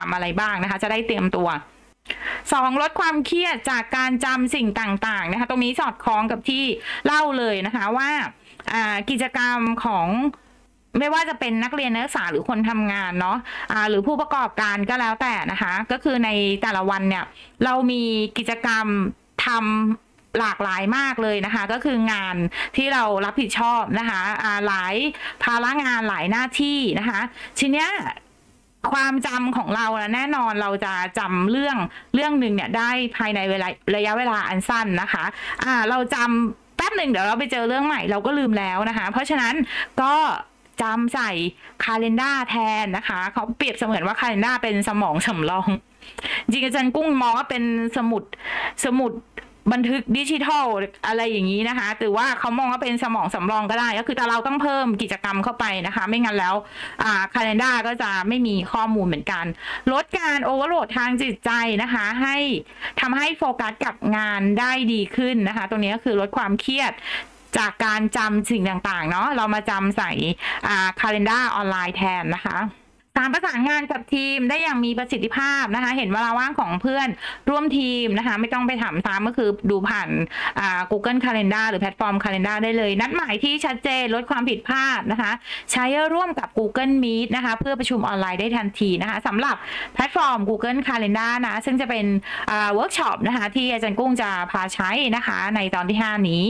ทำอะไรบ้างนะคะจะได้เตรียมตัว2ลดความเครียดจากการจำสิ่งต่างๆนะคะตรงนี้สอดคล้องกับที่เล่าเลยนะคะว่ากิจกรรมของไม่ว่าจะเป็นนักเรียนนักศึกษาหรือคนทำงานเนาะหรือผู้ประกอบการก็แล้วแต่นะคะก็คือในแต่ละวันเนี่ยเรามีกิจกรรมทำหลากหลายมากเลยนะคะก็คืองานที่เรารับผิดชอบนะคะหลายภาระงานหลายหน้าที่นะคะทีเนี้ยความจำของเราแน่นอนเราจะจำเรื่องหนึ่งเนี่ยได้ภายในระยะเวลาอันสั้นนะคะเราจำแป๊บหนึ่งเดี๋ยวเราไปเจอเรื่องใหม่เราก็ลืมแล้วนะคะเพราะฉะนั้นก็จำใส่คาเลนด้าแทนนะคะเขาเปรียบเสมือนว่าคาเลนด้าเป็นสมองสำรองจริงอาจารย์กุ้งมองว่าเป็นสมุดบันทึกดิจิทัลอะไรอย่างนี้นะคะหรือว่าเขามองว่าเป็นสมองสำรองก็ได้ก็คือแต่เราต้องเพิ่มกิจกรรมเข้าไปนะคะไม่งั้นแล้วคาเลนด้าก็จะไม่มีข้อมูลเหมือนกันลดการโอเวอร์โหลดทางจิตใจนะคะให้ทำให้โฟกัสกับงานได้ดีขึ้นนะคะตรงนี้ก็คือลดความเครียดจากการจำสิ่งต่างๆเนาะเรามาจำใส่คาเลนด้าออนไลน์แทนนะคะประสานงานกับทีมได้อย่างมีประสิทธิภาพนะคะเห็นเวลาว่างของเพื่อนร่วมทีมนะคะไม่ต้องไปถามซ้ำก็คือดูผ่านGoogle Calendar หรือแพลตฟอร์ม Calendar ได้เลยนัดหมายที่ชัดเจนลดความผิดพลาดนะคะใช้ร่วมกับ Google Meet นะคะเพื่อประชุมออนไลน์ได้ทันทีนะคะสำหรับแพลตฟอร์ม Google Calendar นะซึ่งจะเป็นเวิร์กช็อปนะคะที่อาจารย์กุ้งจะพาใช้นะคะในตอนที่5นี้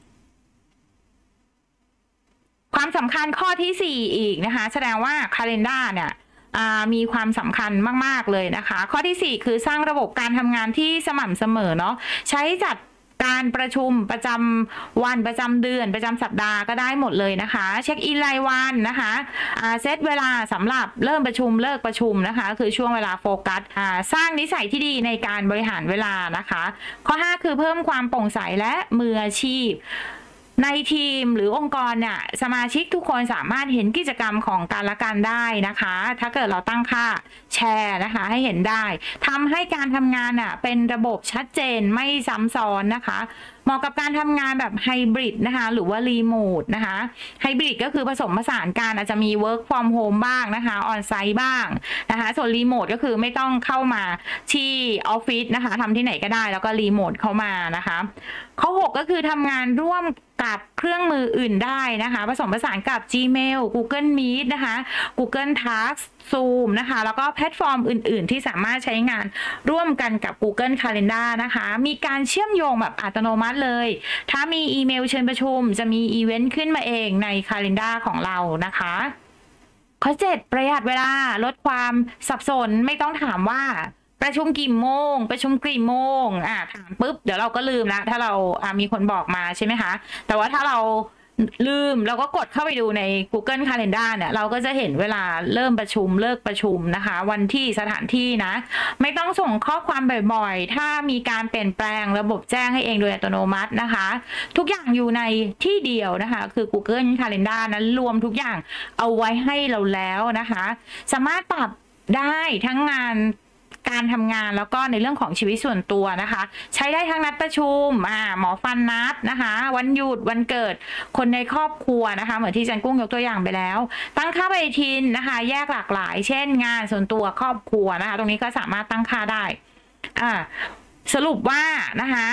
ความสำคัญข้อที่4อีกนะคะแสดงว่า Calendar เนี่ยมีความสำคัญมากๆเลยนะคะข้อที่4คือสร้างระบบการทำงานที่สม่ำเสมอเนาะใช้จัดการประชุมประจำวันประจำเดือนประจำสัปดาห์ก็ได้หมดเลยนะคะเช็คอินรายวันนะคะเซตเวลาสำหรับเริ่มประชุมเลิกประชุมนะคะคือช่วงเวลาโฟกัสสร้างนิสัยที่ดีในการบริหารเวลานะคะข้อ5คือเพิ่มความโปร่งใสและมืออาชีพในทีมหรือองค์กรเนี่ยสมาชิกทุกคนสามารถเห็นกิจกรรมของกันและกันได้นะคะถ้าเกิดเราตั้งค่าแชร์นะคะให้เห็นได้ทำให้การทำงานน่ะเป็นระบบชัดเจนไม่ซ้ำซ้อนนะคะเหมาะกับการทำงานแบบไฮบริดนะคะหรือว่ารีโมทนะคะไฮบริดก็คือผสมผสานกันอาจจะมี work from home บ้างนะคะออนไซต์บ้างนะคะส่วนรีโมทก็คือไม่ต้องเข้ามาที่ออฟฟิศนะคะทำที่ไหนก็ได้แล้วก็รีโมทเข้ามานะคะข้อ6ก็คือทำงานร่วมกับเครื่องมืออื่นได้นะคะผสมผสานกับ Gmail Google Meet นะคะ Google Task Zoom นะคะแล้วก็แพลตฟอร์มอื่นๆที่สามารถใช้งานร่วมกันกับ Google Calendar นะคะมีการเชื่อมโยงแบบอัตโนมัติเลยถ้ามีอีเมลเชิญประชุมจะมีอีเวนต์ขึ้นมาเองใน Calendar ของเรานะคะข้อ7ประหยัดเวลาลดความสับสนไม่ต้องถามว่าประชุมกี่โมงประชุมกี่โมงถามปุ๊บเดี๋ยวเราก็ลืมแล้วถ้าเรามีคนบอกมาใช่ไหมคะแต่ว่าถ้าเราลืมเราก็กดเข้าไปดูใน Google Calendar เนี่ยเราก็จะเห็นเวลาเริ่มประชุมเลิกประชุมนะคะวันที่สถานที่นะไม่ต้องส่งข้อความบ่อยๆถ้ามีการเปลี่ยนแปลงระบบแจ้งให้เองโดยอัตโนมัตินะคะทุกอย่างอยู่ในที่เดียวนะคะคือ Google Calendar นั้นรวมทุกอย่างเอาไว้ให้เราแล้วนะคะสามารถปรับได้ทั้งงานการทำงานแล้วก็ในเรื่องของชีวิตส่วนตัวนะคะใช้ได้ทั้งนัดประชุมหมอฟันนัดนะคะวันหยุดวันเกิดคนในครอบครัวนะคะเหมือนที่อาจารย์กุ้งยกตัวอย่างไปแล้วตั้งค่าปฏิทินนะคะแยกหลากหลายเช่นงานส่วนตัวครอบครัวนะคะตรงนี้ก็สามารถตั้งค่าได้สรุปว่านะคะ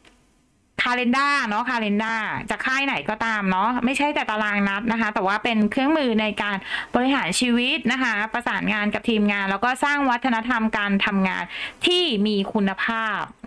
Calendar เนาะ Calendar จากค่ายไหนก็ตามเนาะไม่ใช่แต่ตารางนัดนะคะแต่ว่าเป็นเครื่องมือในการบริหารชีวิตนะคะประสานงานกับทีมงานแล้วก็สร้างวัฒนธรรมการทำงานที่มีคุณภาพ